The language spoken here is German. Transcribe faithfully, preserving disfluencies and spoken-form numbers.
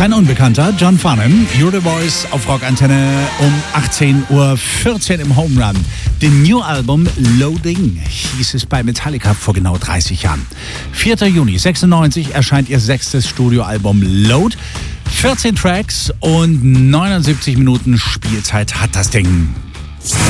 Kein Unbekannter, John Farnham, You're the Voice auf Rockantenne um achtzehn Uhr vierzehn im Home Run. Dem New Album Loading hieß es bei Metallica vor genau dreißig Jahren. vierter Juni sechsundneunzig erscheint ihr sechstes Studioalbum Load. vierzehn Tracks und neunundsiebzig Minuten Spielzeit hat das Ding.